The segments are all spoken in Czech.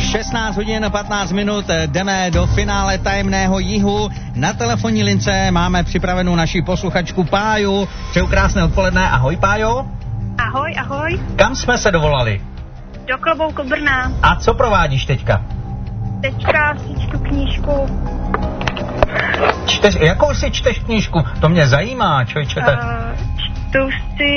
16 hodin 15 minut, jdeme do finále tajemného jihu. Na telefonní lince máme připravenou naši posluchačku Páju. Přeju krásné odpoledne, ahoj Pájo. Ahoj, ahoj. Kam jsme se dovolali? Do Klobouku Brna. A co provádíš teďka? Teďka si čtu knížku. Jakou si čteš knížku? To mě zajímá, čtu si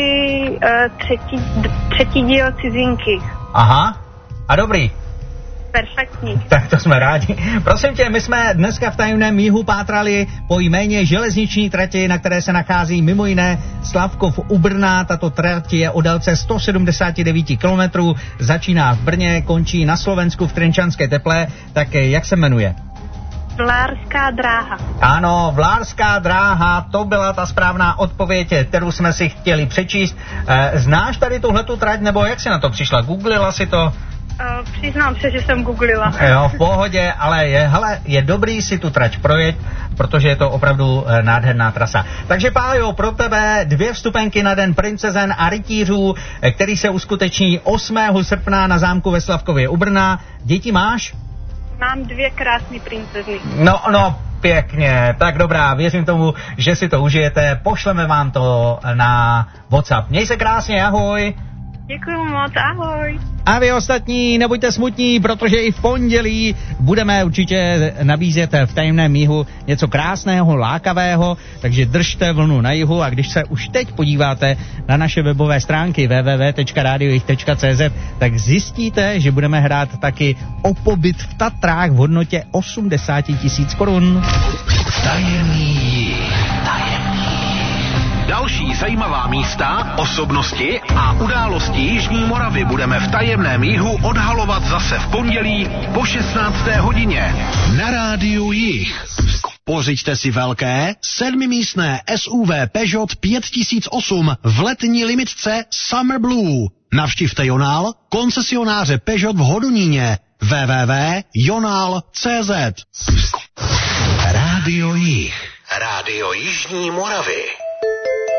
třetí díl Cizinky. Aha, a dobrý. Perfektní. Tak to jsme rádi. Prosím tě, my jsme dneska v tajemném jihu pátrali po jméně železniční trati, na které se nachází mimo jiné Slavkov u Brna. Tato trať je o délce 179 km, začíná v Brně, končí na Slovensku v Trenčanské Teplé. Tak jak se jmenuje? Vlárská dráha. Ano, Vlárská dráha, to byla ta správná odpověď, kterou jsme si chtěli přečíst. Znáš tady tuhletu trať, nebo jak jsi na to přišla? Googlila si to? Přiznám se, že jsem googlila. Jo, v pohodě, ale je dobrý si tu trať projet, protože je to opravdu nádherná trasa. Takže Pájo, pro tebe 2 vstupenky na Den princezen a rytířů, který se uskuteční 8. srpna na zámku ve Slavkově u Brna. Děti máš? Mám 2 krásné princezny. No, pěkně, tak dobrá, věřím tomu, že si to užijete, pošleme vám to na WhatsApp. Měj se krásně, ahoj. Děkuju moc, ahoj. A vy ostatní, nebuďte smutní, protože i v pondělí budeme určitě nabízet v tajemném jihu něco krásného, lákavého, takže držte vlnu na jihu a když se už teď podíváte na naše webové stránky www.radiojih.cz, tak zjistíte, že budeme hrát taky o pobyt v Tatrách v hodnotě 80 000 korun. Tajemný jih. Další zajímavá místa, osobnosti a události Jižní Moravy budeme v tajemném jihu odhalovat zase v pondělí po 16. hodině na Rádiu Jih. Pořiďte si velké 7místné SUV Peugeot 5008 v letní limitce Summer Blue. Navštivte Jonál, koncesionáře Peugeot v Hodoníně. www.jonal.cz. Rádio Jih. Rádio Jižní Moravy.